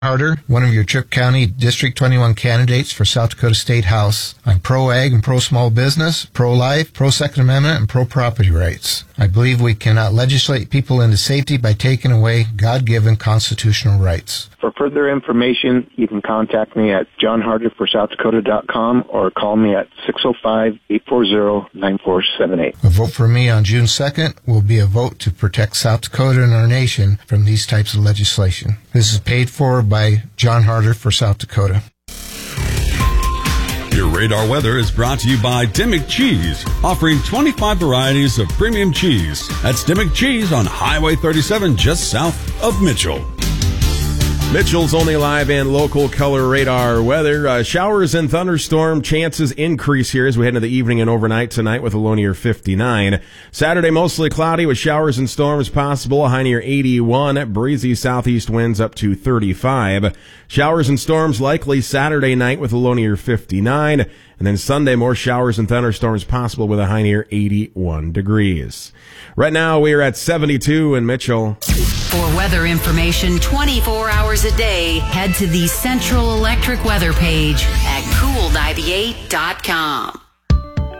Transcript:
Harder, one of your Trip County District 21 candidates for South Dakota State House. I'm pro-ag and pro-small business, pro-life, pro-Second Amendment, and pro-property rights. I believe we cannot legislate people into safety by taking away God-given constitutional rights. For further information, you can contact me at johnharderforsouthdakota.com or call me at 605-840-9478. A vote for me on June 2nd will be a vote to protect South Dakota and our nation from these types of legislation. This is paid for by John Harder for South Dakota. Your radar weather is brought to you by Dimmick Cheese, offering 25 varieties of premium cheese. That's Dimmick Cheese on Highway 37, just south of Mitchell. Mitchell's only live and local color radar weather. Showers and thunderstorm chances increase here as we head into the evening and overnight tonight with a low near 59. Saturday, mostly cloudy with showers and storms possible, a high near 81. Breezy southeast winds up to 35. Showers and storms likely Saturday night with a low near 59. And then Sunday, more showers and thunderstorms possible with a high near 81 degrees. Right now, we are at 72 in Mitchell. For weather information 24 hours a day, head to the Central Electric weather page at cool98.com.